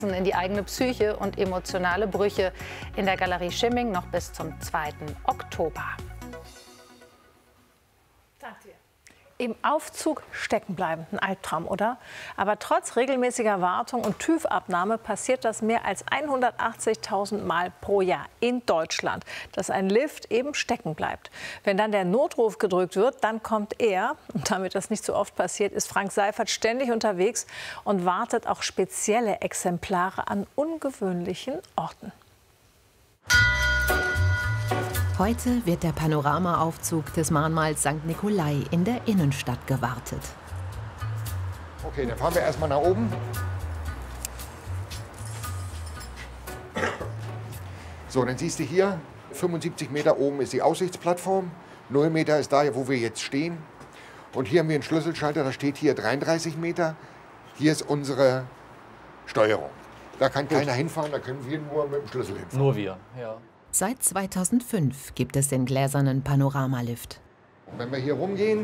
in die eigene Psyche und emotionale Brüche in der Galerie Schimming noch bis zum 2. Oktober. Danke dir. Im Aufzug stecken bleiben, ein Albtraum, oder? Aber trotz regelmäßiger Wartung und TÜV-Abnahme passiert das mehr als 180.000 Mal pro Jahr in Deutschland, dass ein Lift eben stecken bleibt. Wenn dann der Notruf gedrückt wird, dann kommt er, und damit das nicht so oft passiert, ist Frank Seifert ständig unterwegs und wartet auch spezielle Exemplare an ungewöhnlichen Orten. Heute wird der Panoramaaufzug des Mahnmals St. Nikolai in der Innenstadt gewartet. Okay, dann fahren wir erstmal nach oben. So, dann siehst du hier, 75 Meter oben ist die Aussichtsplattform, 0 Meter ist da, wo wir jetzt stehen. Und hier haben wir einen Schlüsselschalter, da steht hier 33 Meter. Hier ist unsere Steuerung. Da kann keiner hinfahren, da können wir nur mit dem Schlüssel hinfahren. Nur wir, ja. Seit 2005 gibt es den gläsernen Panoramalift. Wenn wir hier rumgehen,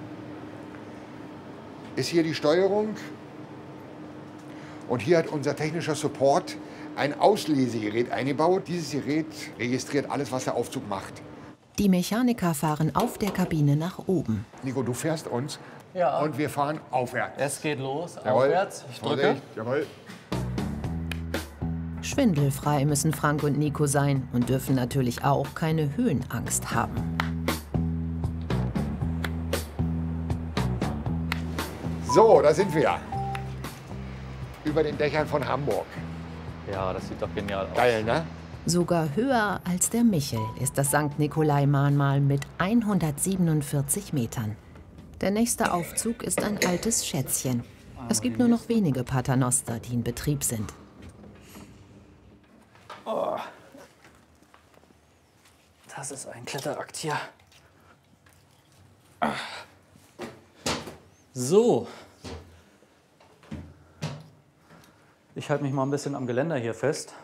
ist hier die Steuerung. Und hier hat unser technischer Support ein Auslesegerät eingebaut. Dieses Gerät registriert alles, was der Aufzug macht. Die Mechaniker fahren auf der Kabine nach oben. Nico, du fährst uns. Ja. Und wir fahren aufwärts. Es geht los, Jawohl. aufwärts. Ich drücke. Vorsicht. Jawohl. Schwindelfrei müssen Frank und Nico sein und dürfen natürlich auch keine Höhenangst haben. So, da sind wir. Über den Dächern von Hamburg. Ja, das sieht doch genial aus. Geil, ne? Sogar höher als der Michel ist das St. Nikolai-Mahnmal mit 147 Metern. Der nächste Aufzug ist ein altes Schätzchen. Es gibt nur noch wenige Paternoster, die in Betrieb sind. Oh. Das ist ein Kletterakt hier. So. Ich halte mich mal ein bisschen am Geländer hier fest.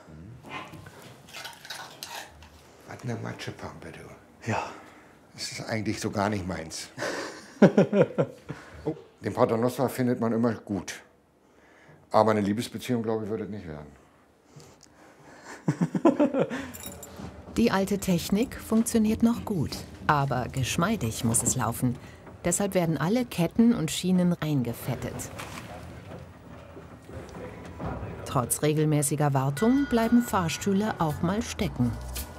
Was eine Matschepampe, du. Ja. Das ist eigentlich so gar nicht meins. Oh, den Paternoster findet man immer gut. Aber eine Liebesbeziehung, glaube ich, würde es nicht werden. Die alte Technik funktioniert noch gut, aber geschmeidig muss es laufen. Deshalb werden alle Ketten und Schienen eingefettet. Trotz regelmäßiger Wartung bleiben Fahrstühle auch mal stecken.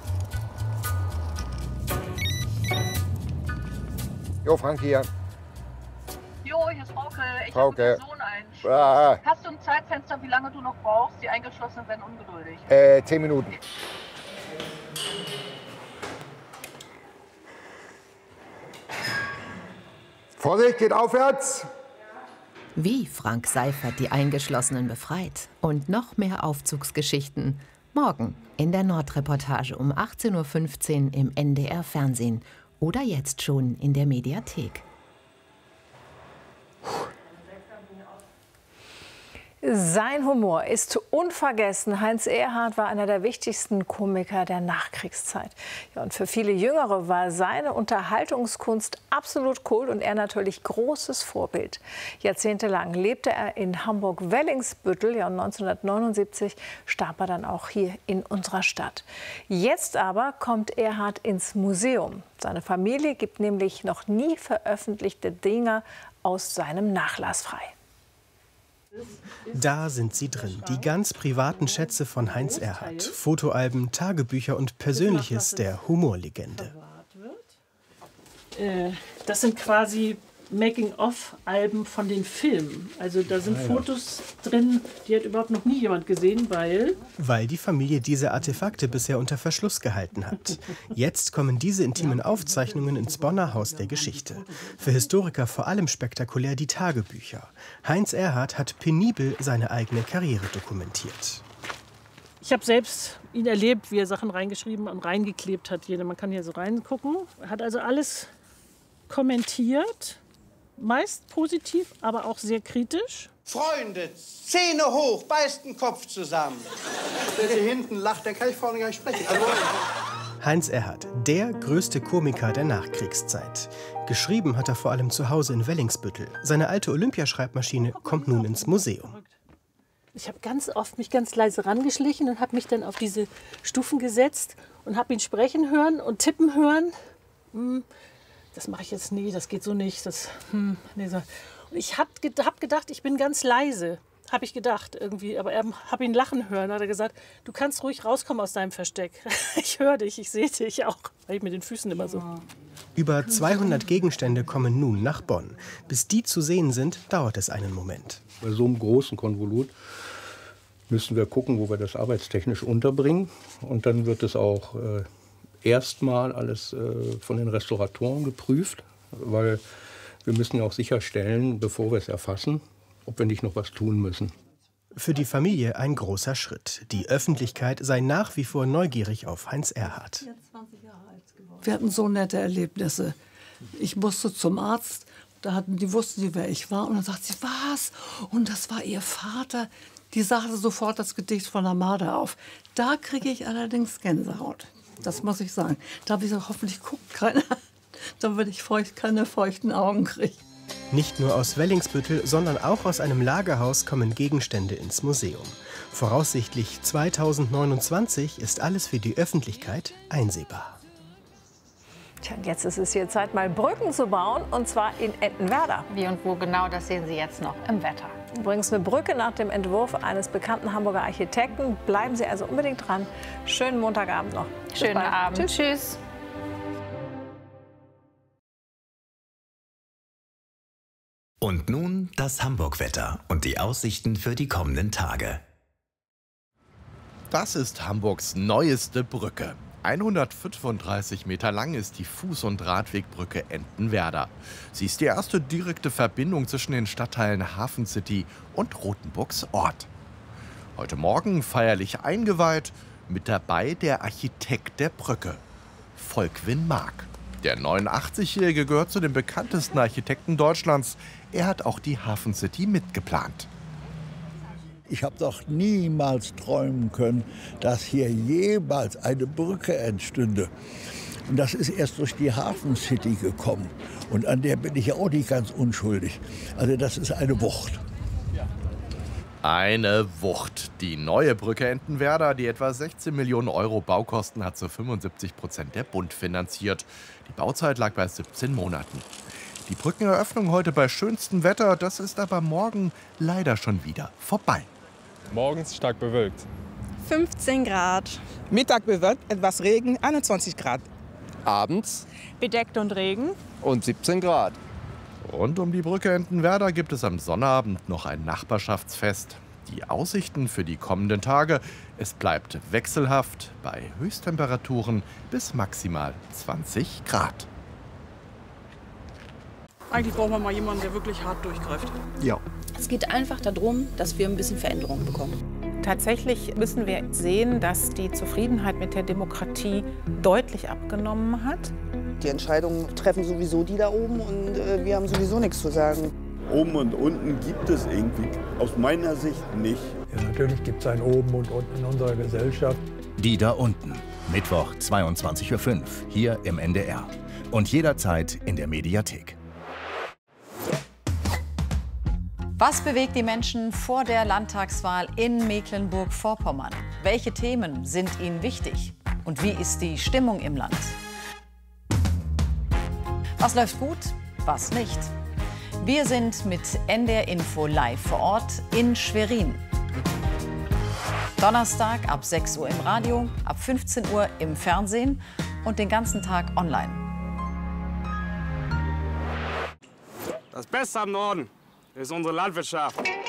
Jo, Frank hier. Jo, hier ist Frauke. Ich Frauke. habe Sohn ein. Ah, Hast du ein Zeitfenster, wie lange du noch brauchst? Die Eingeschlossenen werden ungeduldig. 10 Minuten. Vorsicht, geht aufwärts. Wie Frank Seifert die Eingeschlossenen befreit und noch mehr Aufzugsgeschichten. Morgen in der Nordreportage um 18:15 Uhr im NDR Fernsehen oder jetzt schon in der Mediathek. Sein Humor ist unvergessen. Heinz Erhardt war einer der wichtigsten Komiker der Nachkriegszeit. Ja, und für viele Jüngere war seine Unterhaltungskunst absolut cool und er natürlich großes Vorbild. Jahrzehntelang lebte er in Hamburg-Wellingsbüttel. Ja, und 1979 starb er dann auch hier in unserer Stadt. Jetzt aber kommt Erhardt ins Museum. Seine Familie gibt nämlich noch nie veröffentlichte Dinge aus seinem Nachlass frei. Da sind sie drin, die ganz privaten Schätze von Heinz Erhardt. Fotoalben, Tagebücher und Persönliches der Humorlegende. Das sind quasi Making-of-Alben von den Filmen. Also da sind Fotos drin, die hat überhaupt noch nie jemand gesehen, weil die Familie diese Artefakte bisher unter Verschluss gehalten hat. Jetzt kommen diese intimen Aufzeichnungen ins Bonner Haus der Geschichte. Für Historiker vor allem spektakulär die Tagebücher. Heinz Erhardt hat penibel seine eigene Karriere dokumentiert. Ich habe selbst ihn erlebt, wie er Sachen reingeschrieben und reingeklebt hat. Man kann hier so reingucken. Er hat also alles kommentiert. Meist positiv, aber auch sehr kritisch. Freunde, Zähne hoch, beißt den Kopf zusammen. Wenn sie hinten lacht, dann kann ich vorne gar nicht sprechen. Heinz Erhardt, der größte Komiker der Nachkriegszeit. Geschrieben hat er vor allem zu Hause in Wellingsbüttel. Seine alte Olympiaschreibmaschine kommt nun ins Museum. Ich habe ganz oft mich ganz leise rangeschlichen und habe mich dann auf diese Stufen gesetzt und habe ihn sprechen hören und tippen hören. Das mache ich jetzt nie, das geht so nicht. Nee, so. Und ich habe gedacht, ich bin ganz leise. Habe ich gedacht irgendwie, aber habe ihn lachen hören. Hat er gesagt, du kannst ruhig rauskommen aus deinem Versteck. Ich höre dich, ich sehe dich auch. Weil ich mit den Füßen immer so. Über 200 Gegenstände kommen nun nach Bonn. Bis die zu sehen sind, dauert es einen Moment. Bei so einem großen Konvolut müssen wir gucken, wo wir das arbeitstechnisch unterbringen. Und dann wird es auch erstmal alles von den Restauratoren geprüft, weil wir müssen ja auch sicherstellen, bevor wir es erfassen, ob wir nicht noch was tun müssen. Für die Familie ein großer Schritt. Die Öffentlichkeit sei nach wie vor neugierig auf Heinz Erhardt. Wir hatten so nette Erlebnisse. Ich musste zum Arzt, die wussten sie, wer ich war. Und dann sagt sie, was? Und das war ihr Vater. Die sagte sofort das Gedicht von der Marder auf. Da kriege ich allerdings Gänsehaut. Das muss ich sagen. Da habe ich gesagt, hoffentlich guckt keiner, damit ich keine feuchten Augen kriege. Nicht nur aus Wellingsbüttel, sondern auch aus einem Lagerhaus kommen Gegenstände ins Museum. Voraussichtlich 2029 ist alles für die Öffentlichkeit einsehbar. Tja, jetzt ist es hier Zeit, mal Brücken zu bauen, und zwar in Entenwerder. Wie und wo genau, das sehen Sie jetzt noch im Wetter. Übrigens eine Brücke nach dem Entwurf eines bekannten Hamburger Architekten. Bleiben Sie also unbedingt dran. Schönen Montagabend noch. Schönen Abend. Tschüss. Und nun das Hamburg-Wetter und die Aussichten für die kommenden Tage. Das ist Hamburgs neueste Brücke. 135 Meter lang ist die Fuß- und Radwegbrücke Entenwerder. Sie ist die erste direkte Verbindung zwischen den Stadtteilen Hafen City und Rothenburgs Ort. Heute Morgen feierlich eingeweiht, mit dabei der Architekt der Brücke, Volkwin Mark. Der 89-Jährige gehört zu den bekanntesten Architekten Deutschlands. Er hat auch die Hafen City mitgeplant. Ich habe doch niemals träumen können, dass hier jemals eine Brücke entstünde. Und das ist erst durch die Hafen City gekommen. Und an der bin ich ja auch nicht ganz unschuldig. Also das ist eine Wucht. Eine Wucht. Die neue Brücke Entenwerder, die etwa 16 Millionen Euro Baukosten hat, zu 75% der Bund finanziert. Die Bauzeit lag bei 17 Monaten. Die Brückeneröffnung heute bei schönstem Wetter, das ist aber morgen leider schon wieder vorbei. Morgens stark bewölkt. 15 Grad. Mittag bewölkt, etwas Regen, 21 Grad. Abends bedeckt und Regen. Und 17 Grad. Rund um die Brücke Entenwerder gibt es am Sonnabend noch ein Nachbarschaftsfest. Die Aussichten für die kommenden Tage: Es bleibt wechselhaft bei Höchsttemperaturen bis maximal 20 Grad. Eigentlich brauchen wir mal jemanden, der wirklich hart durchgreift. Ja. Es geht einfach darum, dass wir ein bisschen Veränderung bekommen. Tatsächlich müssen wir sehen, dass die Zufriedenheit mit der Demokratie deutlich abgenommen hat. Die Entscheidungen treffen sowieso die da oben und wir haben sowieso nichts zu sagen. Oben und unten gibt es irgendwie aus meiner Sicht nicht. Ja, natürlich gibt es ein Oben und Unten in unserer Gesellschaft. Die da unten. Mittwoch 22:05 Uhr hier im NDR. Und jederzeit in der Mediathek. Was bewegt die Menschen vor der Landtagswahl in Mecklenburg-Vorpommern? Welche Themen sind ihnen wichtig? Und wie ist die Stimmung im Land? Was läuft gut, was nicht? Wir sind mit NDR Info live vor Ort in Schwerin. Donnerstag ab 6 Uhr im Radio, ab 15 Uhr im Fernsehen und den ganzen Tag online. Das Beste am Norden ist unsere Landwirtschaft.